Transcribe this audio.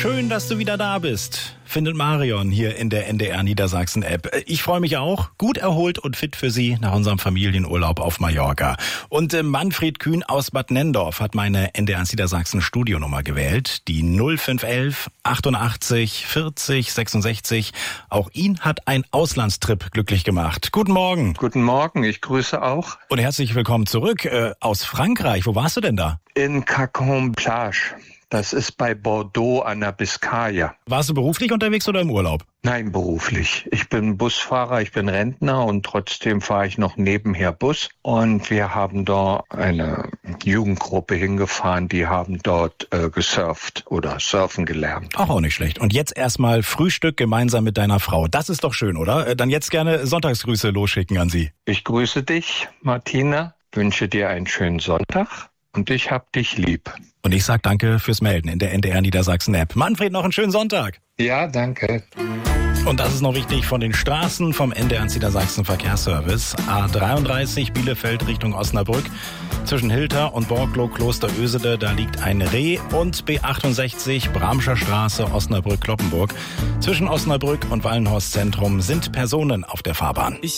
Schön, dass du wieder da bist, findet Marion hier in der NDR Niedersachsen App. Ich freue mich auch, gut erholt und fit für Sie nach unserem Familienurlaub auf Mallorca. Und Manfred Kühn aus Bad Nenndorf hat meine NDR Niedersachsen Studionummer gewählt, die 0511 88 40 66. Auch ihn hat ein Auslandstrip glücklich gemacht. Guten Morgen. Guten Morgen, ich grüße auch. Und herzlich willkommen zurück aus Frankreich. Wo warst du denn da? In Cacon-Plage. Das ist bei Bordeaux an der Biskaya. Warst du beruflich unterwegs oder im Urlaub? Nein, beruflich. Ich bin Busfahrer, ich bin Rentner und trotzdem fahre ich noch nebenher Bus. Und wir haben da eine Jugendgruppe hingefahren, die haben dort gesurft oder surfen gelernt. Auch nicht schlecht. Und jetzt erstmal Frühstück gemeinsam mit deiner Frau. Das ist doch schön, oder? Dann jetzt gerne Sonntagsgrüße losschicken an Sie. Ich grüße dich, Martina, wünsche dir einen schönen Sonntag und ich hab dich lieb. Und ich sag danke fürs Melden in der NDR Niedersachsen App. Manfred, noch einen schönen Sonntag. Ja, danke. Und das ist noch wichtig von den Straßen vom NDR Niedersachsen Verkehrsservice. A33 Bielefeld Richtung Osnabrück. Zwischen Hilter und Borglow Kloster Ösede, da liegt ein Reh. Und B68 Bramscher Straße Osnabrück-Kloppenburg. Zwischen Osnabrück und Wallenhorst Zentrum sind Personen auf der Fahrbahn.